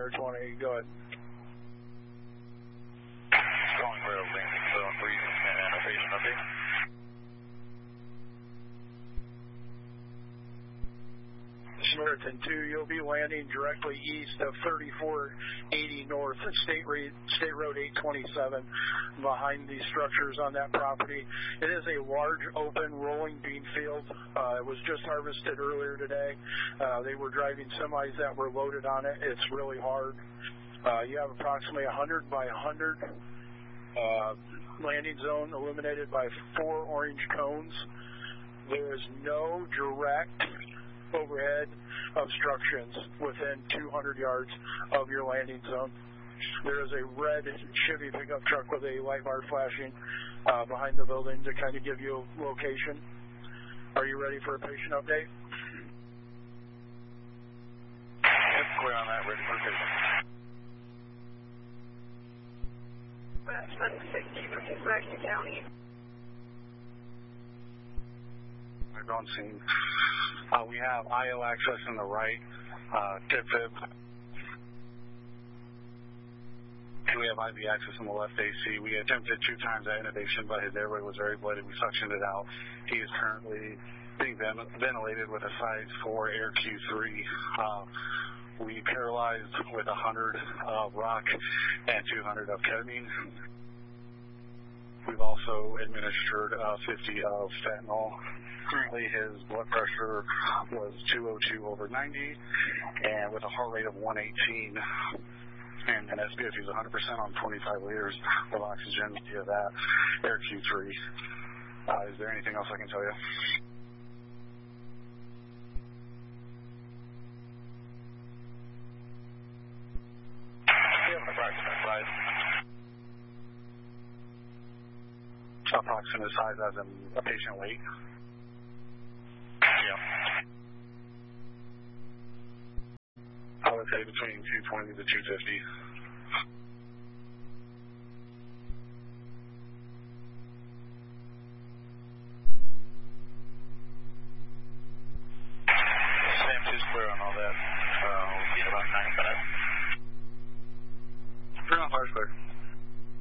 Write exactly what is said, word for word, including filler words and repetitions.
Star twenty, go ahead. Calling for landing zone three and a patient update. Samaritan two, you'll be landing directly east of thirty-four eighty North, State, Re State Road eight twenty-seven, behind these structures on that property. It is a large, open, rolling bean field. Uh, it was just harvested earlier today. Uh, they were driving semis that were loaded on it. It's really hard. Uh, you have approximately one hundred by one hundred uh, landing zone illuminated by four orange cones. There is no direct overhead obstructions within two hundred yards of your landing zone. There is a red Chevy pickup truck with a light bar flashing uh, behind the building to kind of give you a location. Are you ready for a patient update? Yep, clear on that, ready for a patient. West sixty from Jackson County. We're on scene. Uh, we have I O access in the right, uh, tip fib. We have I V access in the left A C. We attempted two times that intubation, but his airway was very bloody. We suctioned it out. He is currently being ventilated with a size four air Q three. Uh, we paralyzed with one hundred of rock and two hundred of ketamine. We've also administered uh, fifty of fentanyl. Currently, his blood pressure was two oh two over ninety, and with a heart rate of one eighteen, and an S P F is one hundred percent on twenty-five liters of oxygen via that air Q three. Uh, is there anything else I can tell you? Do you have an approximate size? Approximate size as in a patient weight? Yeah. I would say between two twenty to two fifty.